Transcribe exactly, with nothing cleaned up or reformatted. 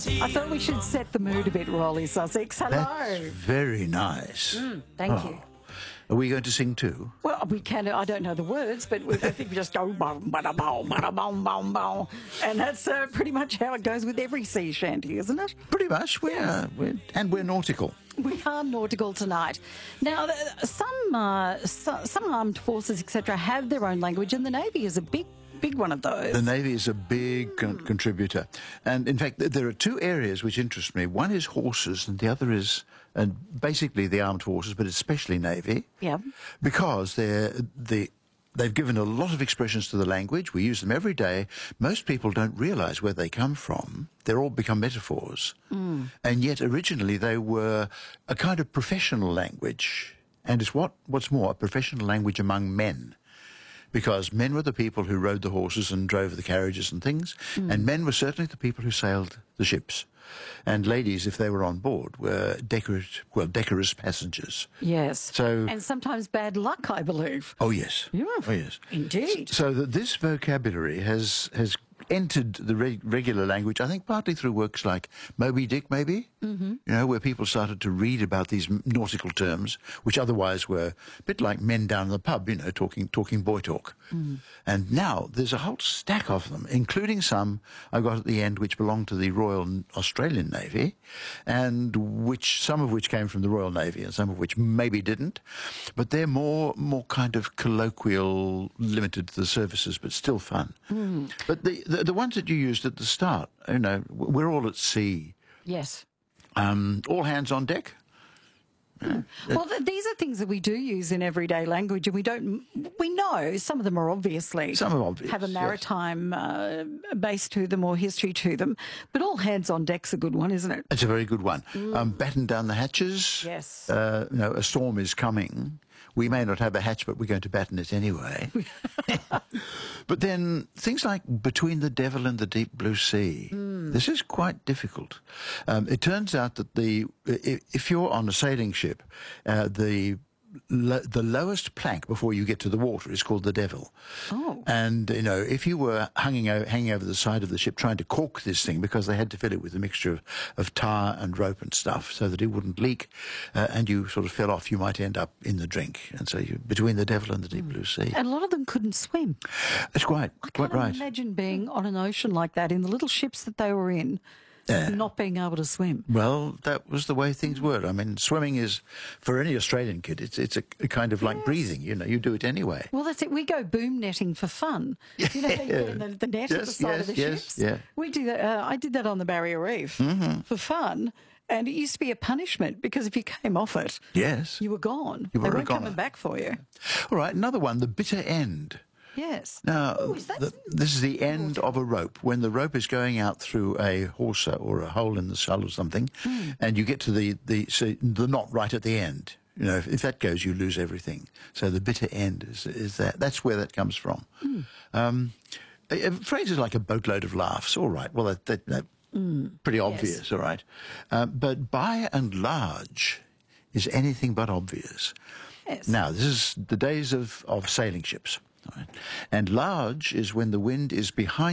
I thought we should set the mood a bit, Rolly Sussex. Hello. That's very nice. Mm, thank Oh. you. Are we going to sing too? Well, we can. I don't know the words, but we, I think we just go boom, bada, boom, bada, boom, boom, boom, and that's uh, pretty much how it goes with every sea shanty, isn't it? Pretty much. We're, Yes. uh, we're and we're nautical. We are nautical tonight. Now, th- some uh, so, some armed forces, et cetera, have their own language, and the Navy is a big, big one of those. The Navy is a big con- contributor. And in fact, th- there are two areas which interest me. One is horses and the other is and basically the armed forces, but especially Navy. Yeah. Because they're the they've given a lot of expressions to the language. We use them every day. Most people don't realise where they come from. They're all become metaphors. Mm. And yet originally they were a kind of professional language. And it's what what's more, a professional language among men. Because men were the people who rode the horses and drove the carriages and things, mm. and men were certainly the people who sailed the ships. And ladies, if they were on board, were decorate, well, decorous passengers. Yes. So, and sometimes bad luck, I believe. oh yes, Yeah. oh yes, Indeed. So that this vocabulary has has entered the reg regular language, I think partly through works like Moby Dick, maybe, mm-hmm. you know, where people started to read about these nautical terms, which otherwise were a bit like men down in the pub, you know, talking talking boy talk. Mm. And now there's a whole stack of them, including some I got at the end which belonged to the Royal Australian Navy, and which some of which came from the Royal Navy and some of which maybe didn't. But they're more more kind of colloquial, limited to the services, but still fun. Mm. But the, the the ones that you used at the start, you know, we're all at sea. Yes. Um, all hands on deck. Mm. Well, th these are things that we do use in everyday language, and we don't. We know some of them are obviously Some are obvious, have a yes. maritime uh, base to them or history to them, but all hands on deck's a good one, isn't it? It's a very good one. Mm. Um, batten down the hatches. Yes. Uh, you know, a storm is coming. We may not have a hatch, but we're going to batten it anyway. But then things like between the devil and the deep blue sea. Mm. This is quite difficult. Um, it turns out that the if you're on a sailing ship, uh, the Lo the lowest plank before you get to the water is called the devil. Oh. And, you know, if you were hanging, hanging over the side of the ship trying to cork this thing, because they had to fill it with a mixture of, of tar and rope and stuff so that it wouldn't leak, uh, and you sort of fell off, you might end up in the drink. And so you're between the devil and the deep blue sea. And a lot of them couldn't swim. It's quite, I quite can't right. imagine being on an ocean like that in the little ships that they were in, Yeah. not being able to swim. Well, that was the way things were. I mean, swimming is, for any Australian kid, it's it's a, a kind of like Yes. breathing, you know, you do it anyway. Well, that's it. We go boom netting for fun. You know how you get in the, the net at the Yes, side yes, of the yes, ships? yeah. We do that. Uh, I did that on the Barrier Reef Mm-hmm. for fun. And it used to be a punishment because if you came off it, Yes. you were gone. You they were a weren't coming goner. back for you. All right, another one, the bitter end. Yes. Now, Oh, is that the, this is the end of a rope. When the rope is going out through a hawser or a hole in the hull or something, mm. and you get to the, the, so the knot right at the end. You know, if, if that goes, you lose everything. So the bitter end is, is that. That's where that comes from. Mm. Um, a, a phrases like a boatload of laughs, all right. Well, that, that, that mm. pretty obvious, yes. All right. Uh, but by and large is anything but obvious. Yes. Now, this is the days of, of sailing ships. All right. And large is when the wind is behind